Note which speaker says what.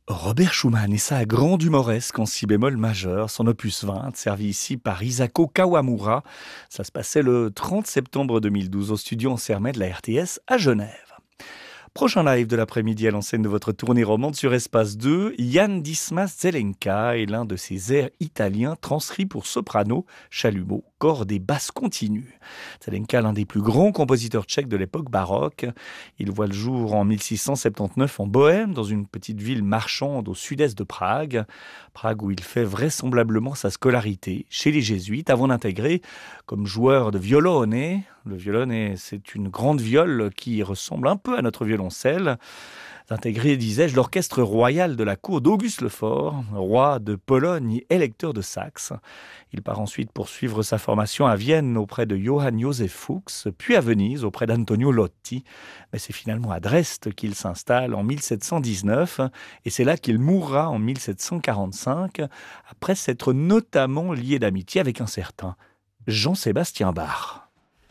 Speaker 1: Robert Schumann et sa grande humoresque en si bémol majeur, son opus 20, servi ici par Isako Kawamura. Ça se passait le 30 septembre 2012 au studio en Sermet de la RTS à Genève. Prochain live de l'après-midi à l'enseigne de votre tournée romande sur Espace 2, Jan Dismas Zelenka est l'un de ses airs italiens transcrits pour soprano, chalumeau, cordes et basses continues. Zelenka, l'un des plus grands compositeurs tchèques de l'époque baroque. Il voit le jour en 1679 en Bohême, dans une petite ville marchande au sud-est de Prague. Prague où il fait vraisemblablement sa scolarité chez les jésuites avant d'intégrer comme joueur de violone. Le violone, c'est une grande viole qui ressemble un peu à notre violoncelle. D'intégrer, disais-je, l'orchestre royal de la cour d'Auguste le Fort, roi de Pologne et électeur de Saxe. Il part ensuite poursuivre sa formation à Vienne auprès de Johann Joseph Fuchs, puis à Venise auprès d'Antonio Lotti. Mais c'est finalement à Dresde qu'il s'installe en 1719 et c'est là qu'il mourra en 1745, après s'être notamment lié d'amitié avec un certain Jean-Sébastien Bach.